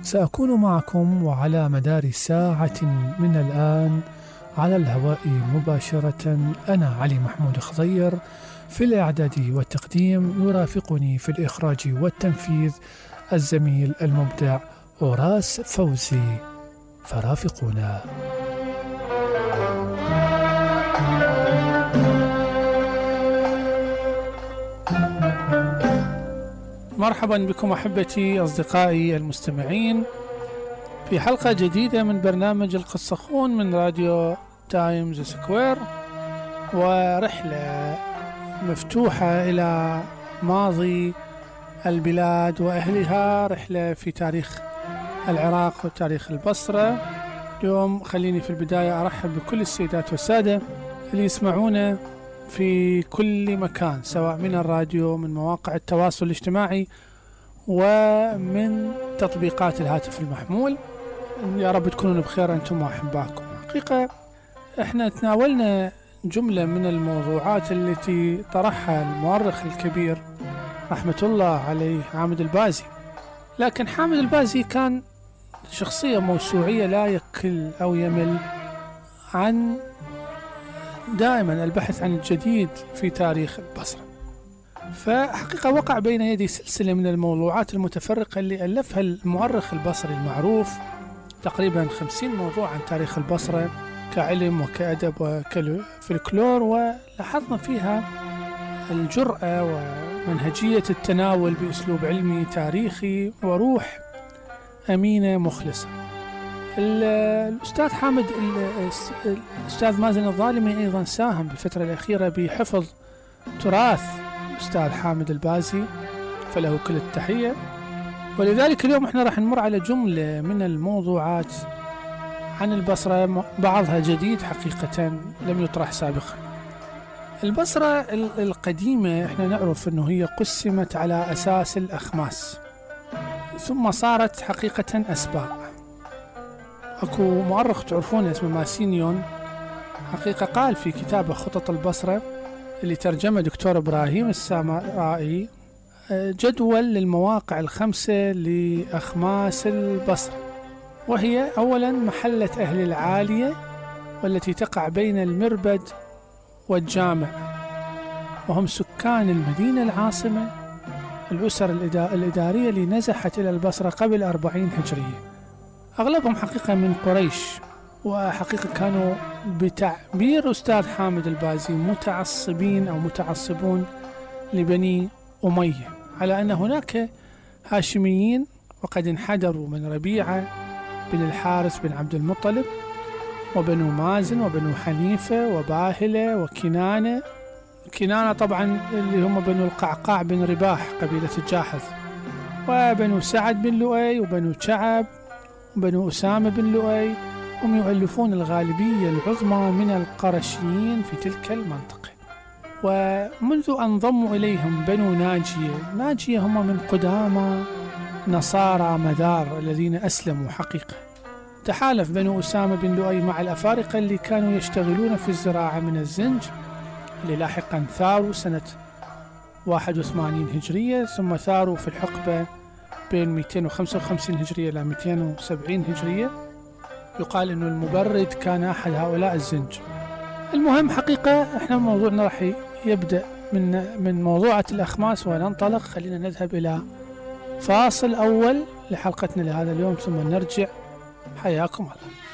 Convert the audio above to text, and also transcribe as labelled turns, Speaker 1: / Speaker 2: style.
Speaker 1: سأكون معكم وعلى مدار ساعة من الآن على الهواء مباشرة. أنا علي محمود خضير في الإعداد والتقديم، يرافقني في الإخراج والتنفيذ الزميل المبدع أوراس فوزي، فرافقونا. مرحبا بكم أحبتي أصدقائي المستمعين في حلقة جديدة من برنامج القصخون من راديو تايمز سكوير، ورحلة مفتوحة إلى ماضي البلاد وأهلها، رحلة في تاريخ العراق وتاريخ البصرة. اليوم خليني في البداية أرحب بكل السيدات والسادة اللي يسمعونا في كل مكان، سواء من الراديو، من مواقع التواصل الاجتماعي، ومن تطبيقات الهاتف المحمول. يا رب تكونوا بخير أنتم وأحباكم. حقيقة احنا تناولنا جملة من الموضوعات التي طرحها المؤرخ الكبير رحمة الله عليه حامد البازي، لكن حامد البازي كان شخصية موسوعية لا يكل أو يمل عن دائما البحث عن الجديد في تاريخ البصرة. فحقيقة وقع بين يدي سلسلة من الموضوعات المتفرقة اللي ألفها المؤرخ البصري المعروف، تقريبا 50 موضوع عن تاريخ البصرة كعلم وكأدب وكفلكلور، ولاحظنا فيها الجرأة ومنهجية التناول بأسلوب علمي تاريخي وروح أمينة مخلصة. الأستاذ حامد الأستاذ مازن الظالمي أيضا ساهم بالفترة الأخيرة بحفظ تراث الأستاذ حامد البازي، فله كل التحية. ولذلك اليوم احنا راح نمر على جملة من الموضوعات عن البصرة، بعضها جديد حقيقة لم يطرح سابقا. البصرة القديمة احنا نعرف انه هي قسمت على أساس الأخماس، ثم صارت حقيقة أسباع. اكو مؤرخ تعرفونه اسمه ماسينيون، حقيقة قال في كتابه خطط البصرة اللي ترجمه دكتور إبراهيم السامرائي جدول للمواقع الخمسة لأخماس البصرة، وهي أولا محلة أهل العالية، والتي تقع بين المربد والجامع، وهم سكان المدينة العاصمة، الأسر الإدارية اللي نزحت إلى البصرة قبل 40 هجرية، أغلبهم حقيقة من قريش، وحقيقة كانوا بتعبير أستاذ حامد البازي متعصبين أو متعصبون لبني أمية، على أن هناك هاشميين وقد انحدروا من ربيعة بن الحارث بن عبد المطلب، وبنو مازن وبنو حنيفة وباهلة وكنانة. كنانة طبعا اللي هم بنو القعقاع بن رباح قبيلة الجاحظ، وبنو سعد بن لؤي وبنو شعب وبنو أسامة بن لؤي، هم يؤلفون الغالبية العظمى من القرشيين في تلك المنطقة. ومنذ أن انضموا إليهم بنو ناجية هم من قدامى نصارى مدار الذين أسلموا حقيقة. تحالف بنو أسامة بن لؤي مع الأفارقة اللي كانوا يشتغلون في الزراعة من الزنج، اللي لاحقا ثاروا سنة 81 هجرية، ثم ثاروا في الحقبة بين 255 هجرية إلى 270 هجرية. يقال أنه المبرد كان أحد هؤلاء الزنج. المهم حقيقة احنا موضوعنا راح يبدأ من موضوعة الأخماس وننطلق. خلينا نذهب إلى فاصل أول لحلقتنا لهذا اليوم ثم نرجع. حياكم الله.